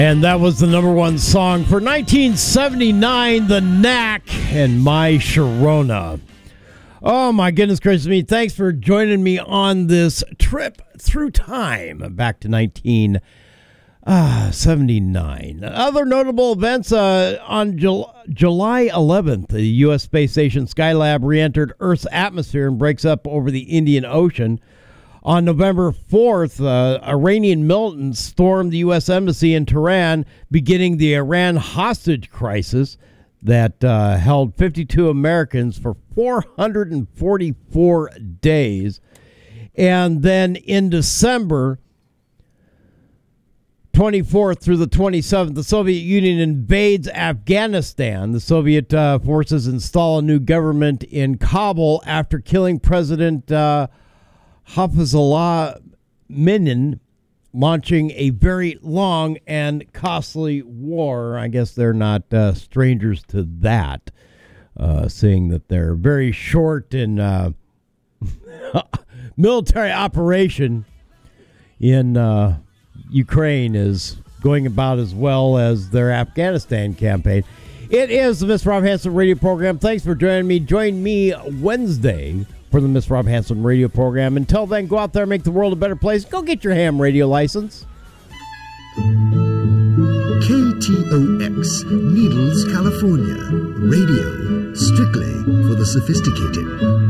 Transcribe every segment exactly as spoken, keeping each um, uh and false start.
And that was the number one song for nineteen seventy-nine, The Knack and My Sharona. Oh, my goodness gracious me. Thanks for joining me on this trip through time back to nineteen seventy-nine. Other notable events, uh, on Jul- July eleventh, the U S space station Skylab re-entered Earth's atmosphere and breaks up over the Indian Ocean. On November fourth, uh, Iranian militants stormed the U S Embassy in Tehran, beginning the Iran hostage crisis that uh, held fifty-two Americans for four hundred forty-four days. And then in December twenty-fourth through the twenty-seventh, the Soviet Union invades Afghanistan. The Soviet uh, forces install a new government in Kabul after killing President uh, Hafizullah Minin, launching a very long and costly war. I guess they're not uh, strangers to that, uh, seeing that their very short and uh, military operation in uh, Ukraine is going about as well as their Afghanistan campaign. It is the Mister Rob Hanson radio program. Thanks for joining me. Join me Wednesday for the Mister Rob Hanson radio program. Until then, go out there and make the world a better place. Go get your ham radio license. K T O X, Needles, California. Radio, strictly for the sophisticated.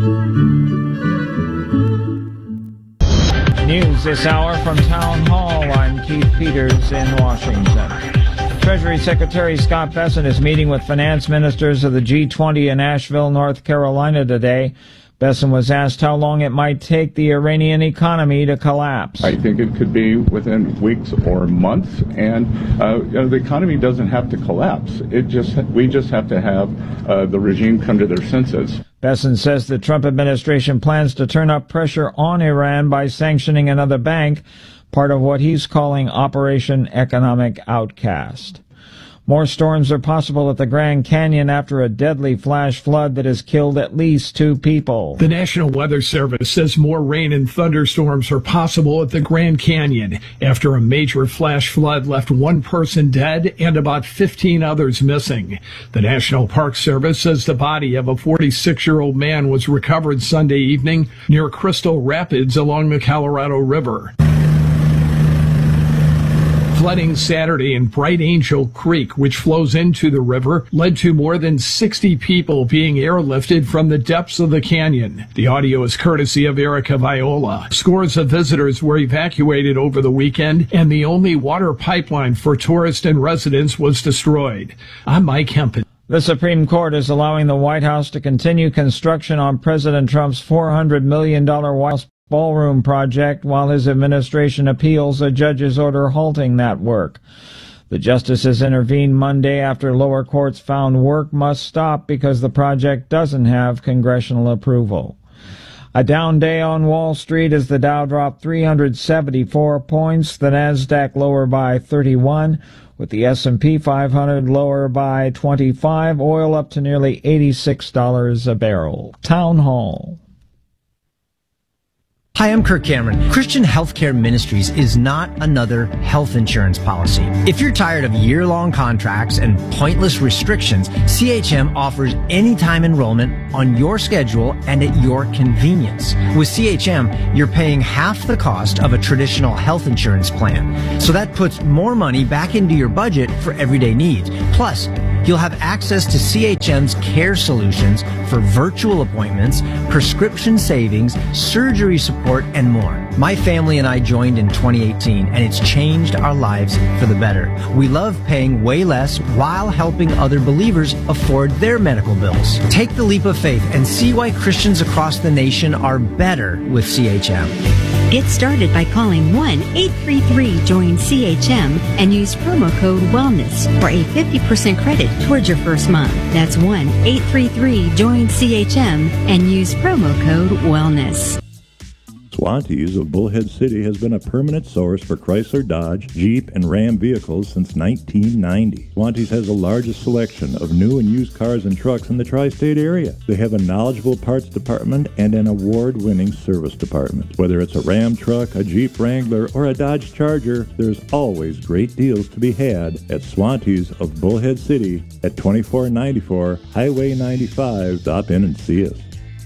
News this hour from Town Hall. I'm Keith Peters in Washington. Treasury Secretary Scott Bessent is meeting with finance ministers of the G twenty in Asheville, North Carolina today. Bessent was asked how long it might take the Iranian economy to collapse. I think it could be within weeks or months, and uh, you know, the economy doesn't have to collapse. It just we just have to have uh, the regime come to their senses. Bessent says the Trump administration plans to turn up pressure on Iran by sanctioning another bank, part of what he's calling Operation Economic Outcast. More storms are possible at the Grand Canyon after a deadly flash flood that has killed at least two people. The National Weather Service says more rain and thunderstorms are possible at the Grand Canyon after a major flash flood left one person dead and about fifteen others missing. The National Park Service says the body of a forty-six-year-old man was recovered Sunday evening near Crystal Rapids along the Colorado River. Flooding Saturday in Bright Angel Creek, which flows into the river, led to more than sixty people being airlifted from the depths of the canyon. The audio is courtesy of Erica Viola. Scores of visitors were evacuated over the weekend, and the only water pipeline for tourists and residents was destroyed. I'm Mike Hempen. The Supreme Court is allowing the White House to continue construction on President Trump's four hundred million dollars White House Ballroom project while his administration appeals a judge's order halting that work. The justices intervened Monday after lower courts found work must stop because the project doesn't have congressional approval. A down day on Wall Street as the Dow dropped three hundred seventy-four points, the Nasdaq lower by thirty-one, with the S and P five hundred lower by twenty-five, oil up to nearly eighty-six dollars a barrel. Town Hall. Hi, I'm Kirk Cameron. Christian Healthcare Ministries is not another health insurance policy. If you're tired of year-long contracts and pointless restrictions, C H M offers anytime enrollment on your schedule and at your convenience. With C H M, you're paying half the cost of a traditional health insurance plan. So that puts more money back into your budget for everyday needs. Plus, you'll have access to C H M's care solutions for virtual appointments, prescription savings, surgery support, and more. My family and I joined in twenty eighteen, and it's changed our lives for the better. We love paying way less while helping other believers afford their medical bills. Take the leap of faith and see why Christians across the nation are better with C H M. Get started by calling one eight three three join C H M and use promo code WELLNESS for a fifty percent credit towards your first month. That's one eight three three join C H M and use promo code WELLNESS. Swantees of Bullhead City has been a permanent source for Chrysler, Dodge, Jeep, and Ram vehicles since nineteen ninety. Swantees has the largest selection of new and used cars and trucks in the tri-state area. They have a knowledgeable parts department and an award-winning service department. Whether it's a Ram truck, a Jeep Wrangler, or a Dodge Charger, there's always great deals to be had at Swantees of Bullhead City at twenty-four ninety-four Highway ninety-five. Stop in and see us.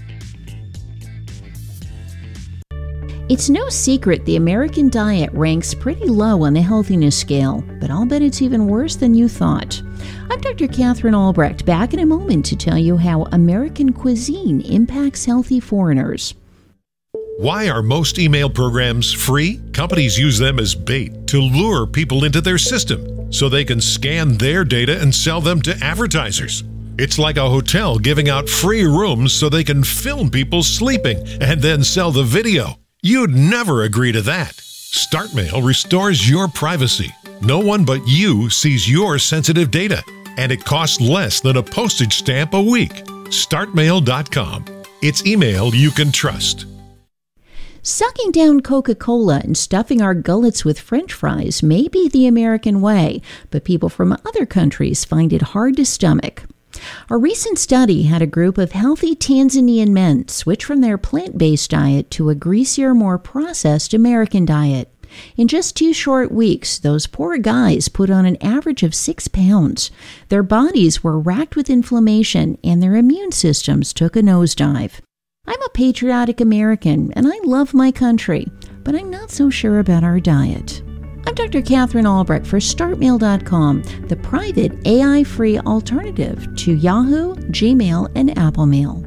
It's no secret the American diet ranks pretty low on the healthiness scale, but I'll bet it's even worse than you thought. I'm Doctor Catherine Albrecht, back in a moment to tell you how American cuisine impacts healthy foreigners. Why are most email programs free? Companies use them as bait to lure people into their system so they can scan their data and sell them to advertisers. It's like a hotel giving out free rooms so they can film people sleeping and then sell the video. You'd never agree to that. StartMail restores your privacy. No one but you sees your sensitive data, and it costs less than a postage stamp a week. start mail dot com. It's email you can trust. Sucking down Coca-Cola and stuffing our gullets with French fries may be the American way, but people from other countries find it hard to stomach. A recent study had a group of healthy Tanzanian men switch from their plant-based diet to a greasier, more processed American diet. In just two short weeks, those poor guys put on an average of six pounds. Their bodies were racked with inflammation, and their immune systems took a nosedive. I'm a patriotic American, and I love my country, but I'm not so sure about our diet. I'm Doctor Catherine Albrecht for start mail dot com, the private A I-free alternative to Yahoo, Gmail, and Apple Mail.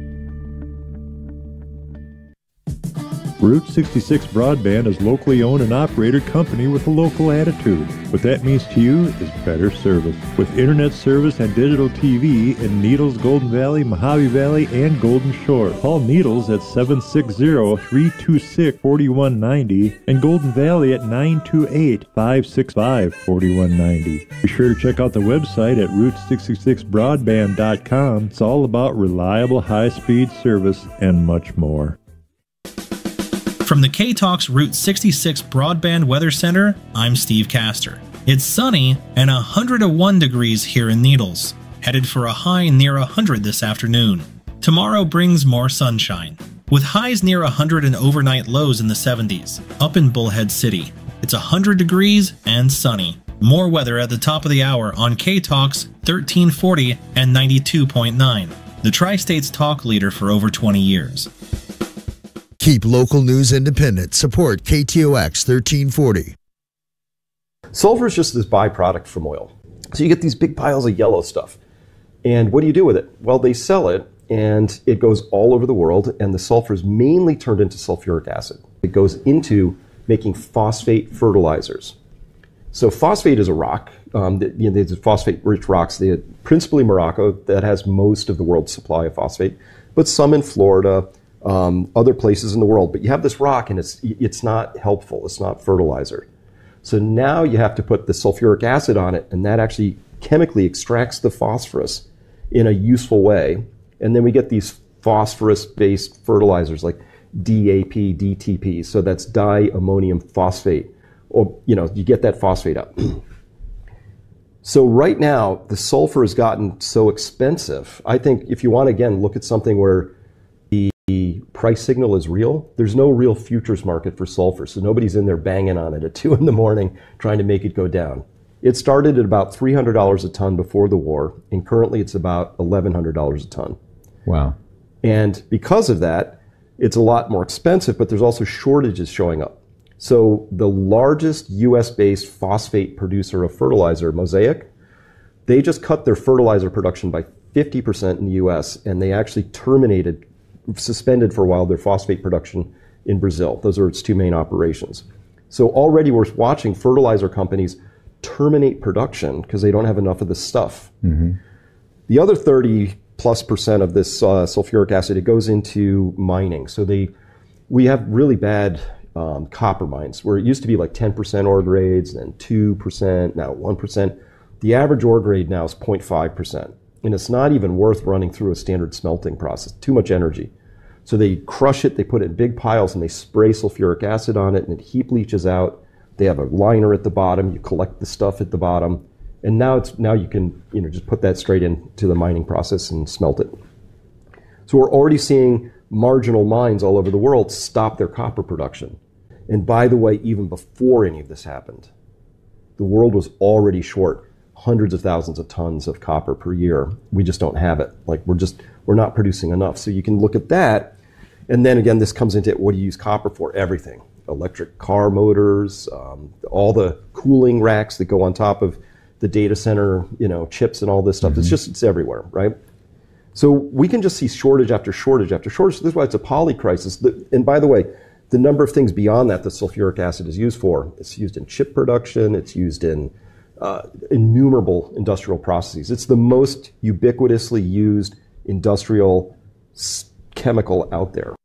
Route sixty-six Broadband is a locally owned and operated company with a local attitude. What that means to you is better service. With internet service and digital T V in Needles, Golden Valley, Mojave Valley, and Golden Shore. Call Needles at seven six zero, three two six, four one nine zero and Golden Valley at nine two eight, five six five, four one nine zero. Be sure to check out the website at route sixty-six broadband dot com. It's all about reliable high-speed service and much more. From the K-Talks Route sixty-six Broadband Weather Center, I'm Steve Castor. It's sunny and one hundred one degrees here in Needles, headed for a high near one hundred this afternoon. Tomorrow brings more sunshine, with highs near one hundred and overnight lows in the seventies. Up in Bullhead City, it's one hundred degrees and sunny. More weather at the top of the hour on K-Talks thirteen forty and ninety-two point nine, the Tri-State's talk leader for over twenty years. Keep local news independent. Support K T O X thirteen forty. Sulfur is just this byproduct from oil. So you get these big piles of yellow stuff. And what do you do with it? Well, they sell it, and it goes all over the world, and the sulfur is mainly turned into sulfuric acid. It goes into making phosphate fertilizers. So phosphate is a rock. Um, you know, there's phosphate-rich rocks, they, principally Morocco, that has most of the world's supply of phosphate, but some in Florida, Um, other places in the world. But you have this rock and it's it's not helpful. It's not fertilizer. So now you have to put the sulfuric acid on it, and that actually chemically extracts the phosphorus in a useful way. And then we get these phosphorus-based fertilizers like D A P, D T P. So that's diammonium phosphate. Or, you know, you get that phosphate up. So right now, the sulfur has gotten so expensive. I think if you want to, again, look at something where the price signal is real, there's no real futures market for sulfur, so nobody's in there banging on it at two in the morning trying to make it go down. It started at about three hundred dollars a ton before the war, and currently it's about eleven hundred dollars a ton. Wow. And because of that, it's a lot more expensive, but there's also shortages showing up. So the largest U S-based phosphate producer of fertilizer, Mosaic, they just cut their fertilizer production by fifty percent in the U S, and they actually terminated suspended for a while their phosphate production in Brazil. Those are its two main operations. So already we're watching fertilizer companies terminate production because they don't have enough of this stuff. Mm-hmm. The other thirty plus percent of this uh, sulfuric acid, it goes into mining. So they, we have really bad um, copper mines where it used to be like ten percent ore grades, then two percent, now one percent. The average ore grade now is zero point five percent. And it's not even worth running through a standard smelting process, too much energy. So they crush it, they put it in big piles, and they spray sulfuric acid on it, and it heap leaches out. They have a liner at the bottom. You collect the stuff at the bottom, and now it's now you can you know just put that straight into the mining process and smelt it. So we're already seeing marginal mines all over the world stop their copper production. And by the way, even before any of this happened, the world was already short hundreds of thousands of tons of copper per year. We just don't have it. Like we're just we're not producing enough. So you can look at that, and then again, this comes into what do you use copper for? Everything. Electric car motors, um, all the cooling racks that go on top of the data center, you know, chips and all this stuff. Mm-hmm. It's just, it's everywhere, right? So we can just see shortage after shortage after shortage. This is why it's a poly crisis. And by the way, the number of things beyond that that sulfuric acid is used for, it's used in chip production, it's used in uh, innumerable industrial processes. It's the most ubiquitously used industrial chemical out there.